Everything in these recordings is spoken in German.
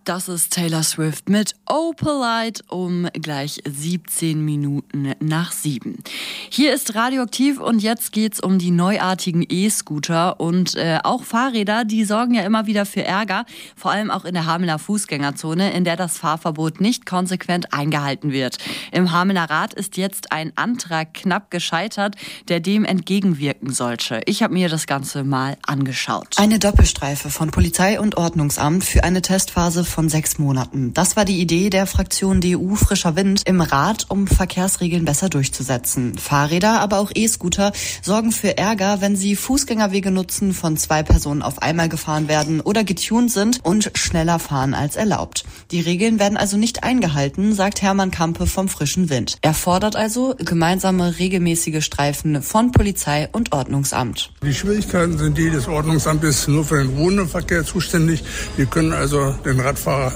Das ist Taylor Swift mit Oh Polite um gleich 17 Minuten nach 7. Hier ist Radioaktiv und jetzt geht's um die neuartigen E-Scooter und auch Fahrräder, die sorgen ja immer wieder für Ärger, vor allem auch in der Hamelner Fußgängerzone, in der das Fahrverbot nicht konsequent eingehalten wird. Im Hamelner Rat ist jetzt ein Antrag knapp gescheitert, der dem entgegenwirken sollte. Ich habe mir das Ganze mal angeschaut. Eine Doppelstreife von Polizei und Ordnungsamt für eine Testphase von 6 Monaten. Das war die Idee der Fraktion DU Frischer Wind im Rat, um Verkehrsregeln besser durchzusetzen. Fahrräder, aber auch E-Scooter sorgen für Ärger, wenn sie Fußgängerwege nutzen, von 2 Personen auf einmal gefahren werden oder getuned sind und schneller fahren als erlaubt. Die Regeln werden also nicht eingehalten, sagt Hermann Kampe vom Frischen Wind. Er fordert also gemeinsame regelmäßige Streifen von Polizei und Ordnungsamt. Die Schwierigkeiten sind die, das Ordnungsamt ist nur für den ruhenden Verkehr zuständig. Wir können also den Radfahrer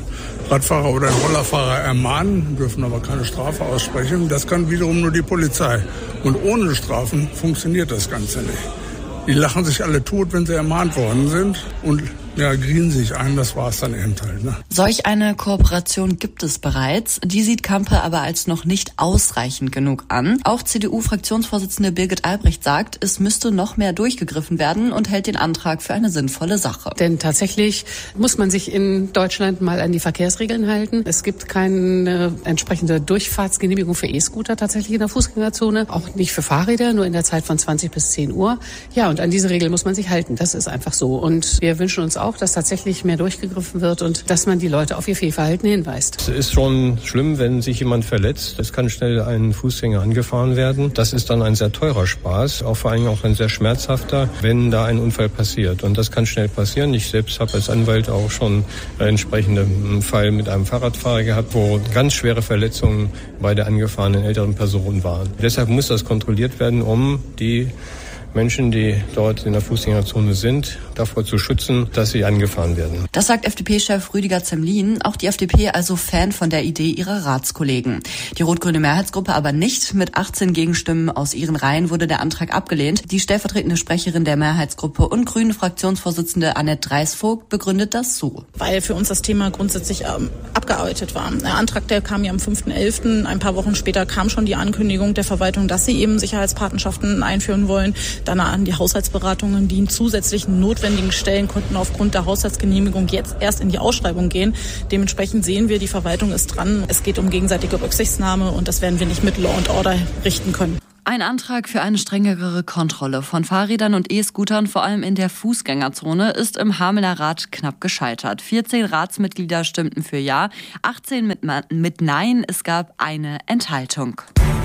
oder den Rollerfahrer ermahnen, dürfen aber keine Strafe aussprechen. Das kann wiederum nur die Polizei. Und ohne Strafen funktioniert das Ganze nicht. Die lachen sich alle tot, wenn sie ermahnt worden sind und grien sich ein, das war's dann eben halt. Ne? Solch eine Kooperation gibt es bereits. Die sieht Kampe aber als noch nicht ausreichend genug an. Auch CDU-Fraktionsvorsitzende Birgit Albrecht sagt, es müsste noch mehr durchgegriffen werden und hält den Antrag für eine sinnvolle Sache. Denn tatsächlich muss man sich in Deutschland mal an die Verkehrsregeln halten. Es gibt keine entsprechende Durchfahrtsgenehmigung für E-Scooter tatsächlich in der Fußgängerzone. Auch nicht für Fahrräder, nur in der Zeit von 20 bis 10 Uhr. Ja, und an diese Regeln muss man sich halten. Das ist einfach so. Und wir wünschen uns auch, dass tatsächlich mehr durchgegriffen wird und dass man die Leute auf ihr Fehlverhalten hinweist. Es ist schon schlimm, wenn sich jemand verletzt. Es kann schnell ein Fußgänger angefahren werden. Das ist dann ein sehr teurer Spaß, auch vor allem auch ein sehr schmerzhafter, wenn da ein Unfall passiert. Und das kann schnell passieren. Ich selbst habe als Anwalt auch schon einen entsprechenden Fall mit einem Fahrradfahrer gehabt, wo ganz schwere Verletzungen bei der angefahrenen älteren Person waren. Deshalb muss das kontrolliert werden, um die Menschen, die dort in der Fußgängerzone sind, davor zu schützen, dass sie angefahren werden. Das sagt FDP-Chef Rüdiger Zemlin. Auch die FDP also Fan von der Idee ihrer Ratskollegen. Die rot-grüne Mehrheitsgruppe aber nicht. Mit 18 Gegenstimmen aus ihren Reihen wurde der Antrag abgelehnt. Die stellvertretende Sprecherin der Mehrheitsgruppe und grünen Fraktionsvorsitzende Annette Dreisvogt begründet das so. Weil für uns das Thema grundsätzlich abgearbeitet war. Der Antrag, der kam ja am 5.11. Ein paar Wochen später kam schon die Ankündigung der Verwaltung, dass sie eben Sicherheitspatenschaften einführen wollen. Danach an die Haushaltsberatungen, die in zusätzlichen notwendigen Stellen konnten aufgrund der Haushaltsgenehmigung jetzt erst in die Ausschreibung gehen. Dementsprechend sehen wir, die Verwaltung ist dran. Es geht um gegenseitige Rücksichtnahme und das werden wir nicht mit Law and Order richten können. Ein Antrag für eine strengere Kontrolle von Fahrrädern und E-Scootern, vor allem in der Fußgängerzone, ist im Hamelner Rat knapp gescheitert. 14 Ratsmitglieder stimmten für Ja, 18 mit Nein, es gab eine Enthaltung.